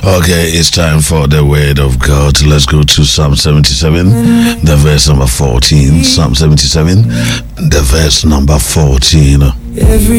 Okay, it's time for the word of God. Let's go to Psalm 77, the verse number 14. Psalm 77, the verse number 14.